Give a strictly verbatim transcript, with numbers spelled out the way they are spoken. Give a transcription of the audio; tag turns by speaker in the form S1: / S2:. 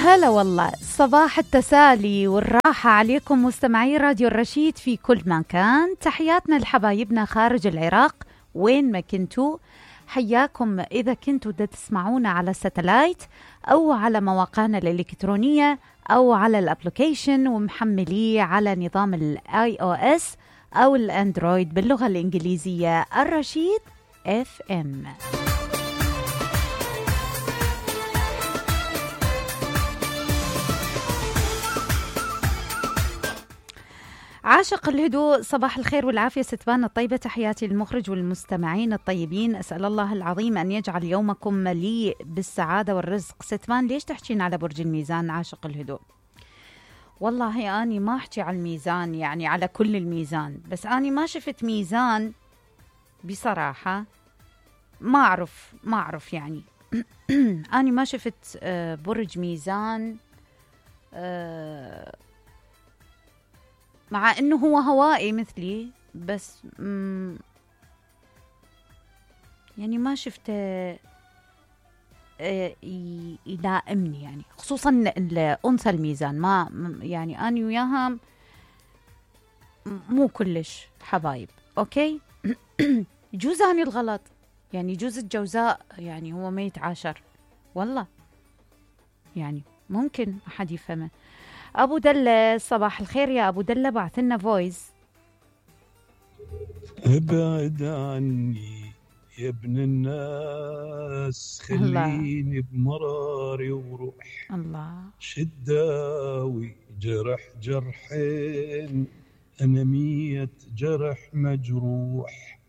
S1: هلا والله، صباح التسالي والراحة عليكم مستمعي راديو الرشيد في كل مكان. تحياتنا لحبايبنا خارج العراق وين ما كنتوا، حياكم. إذا كنتوا دا تسمعونا على الساتلايت أو على مواقعنا الإلكترونية أو على الابليكيشن ومحمليه على نظام الاي او اس أو الأندرويد باللغة الإنجليزية، الرشيد اف ام. عاشق الهدوء، صباح الخير والعافية ستبان الطيبة، تحياتي للمخرج والمستمعين الطيبين. أسأل الله العظيم أن يجعل يومكم مليء بالسعادة والرزق. ستبان ليش تحكين على برج الميزان عاشق الهدوء؟ والله أني ما أحكي على الميزان، يعني على كل الميزان، بس أني ما شفت ميزان بصراحة، ما أعرف ما أعرف يعني أني ما شفت برج ميزان، مع انه هو هوائي مثلي، بس يعني ما شفته يلائمني، يعني خصوصا الانثى الميزان، ما يعني اني وياها مو كلش حبايب. اوكي يجوز اني الغلط، يعني يجوز الجوزاء يعني هو ما يتعاشر، والله يعني ممكن احد يفهمه. أبو دلة صباح الخير يا أبو دلة، بعثلنا فويس.
S2: ابعد عني يا ابن الناس، خليني بمراري وروح
S1: الله،
S2: شداوي جرح جرحين، أنا مية جرح مجروح.